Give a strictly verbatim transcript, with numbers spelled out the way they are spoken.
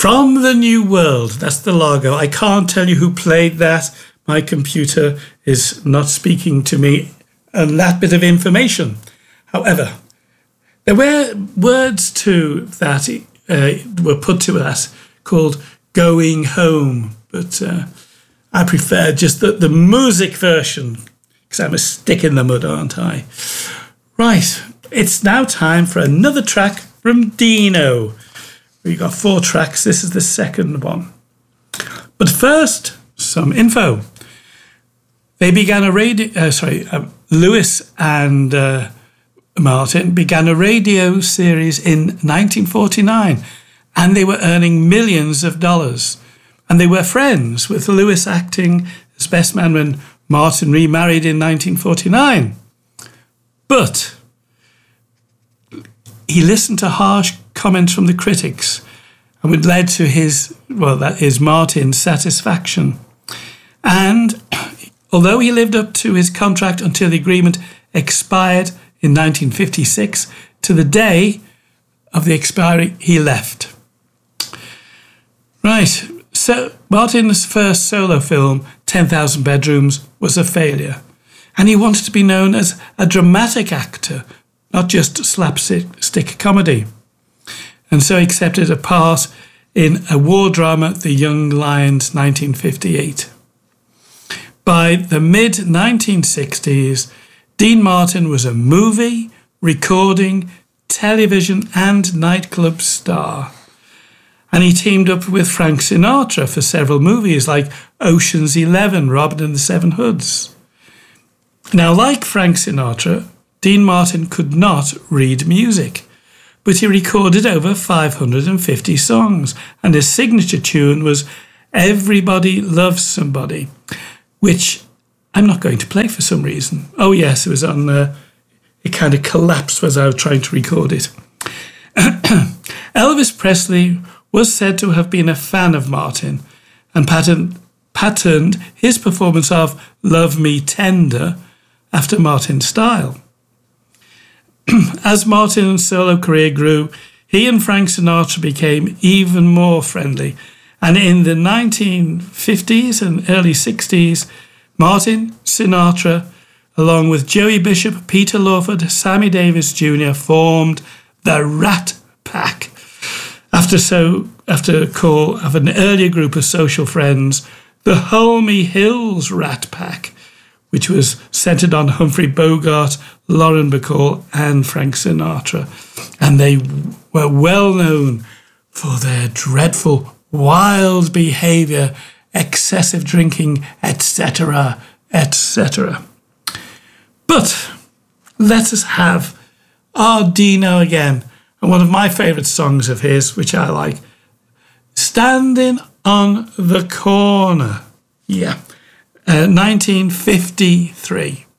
From the New World, that's the logo. I can't tell you who played that. My computer is not speaking to me on that bit of information. However, there were words to that uh, were put to us called Going Home, but uh, I prefer just the, the music version because I'm a stick in the mud, aren't I? Right, it's now time for another track from Dino. We've got four tracks. This is the second one. But first, some info. They began a radio... Uh, sorry, um, Lewis and uh, Martin began a radio series in nineteen forty-nine, and they were earning millions of dollars. And they were friends, with Lewis acting as best man when Martin remarried in nineteen forty-nine. But he listened to harsh comments from the critics, and it led to his, well, that is Martin's satisfaction. And although he lived up to his contract until the agreement expired in nineteen fifty-six, to the day of the expiry, he left. Right, so Martin's first solo film, ten thousand Bedrooms, was a failure. And he wanted to be known as a dramatic actor, not just slapstick comedy. And so he accepted a part in a war drama, The Young Lions, nineteen fifty-eight. By the mid nineteen sixties, Dean Martin was a movie, recording, television and nightclub star. And he teamed up with Frank Sinatra for several movies like Ocean's Eleven, Robin and the Seven Hoods. Now, like Frank Sinatra, Dean Martin could not read music, but he recorded over five hundred fifty songs, and his signature tune was Everybody Loves Somebody, which I'm not going to play for some reason. Oh yes, it was on, uh, it kind of collapsed as I was trying to record it. Elvis Presley was said to have been a fan of Martin and patterned, patterned his performance of Love Me Tender after Martin's style. As Martin's solo career grew, he and Frank Sinatra became even more friendly. And in the nineteen fifties and early sixties, Martin, Sinatra, along with Joey Bishop, Peter Lawford, Sammy Davis Junior formed the Rat Pack. After so, after a call of an earlier group of social friends, the Holmy Hills Rat Pack, which was centred on Humphrey Bogart, Lauren Bacall and Frank Sinatra. And they were well known for their dreadful, wild behaviour, excessive drinking, et cetera, et cetera. But let us have our Dino again, and one of my favourite songs of his, which I like, Standing on the Corner. Yeah, uh, nineteen fifty-three.